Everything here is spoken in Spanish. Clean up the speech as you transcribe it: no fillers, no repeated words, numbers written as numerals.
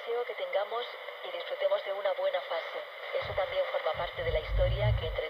deseo que tengamos y disfrutemos de una buena fase. Eso también forma parte de la historia que entre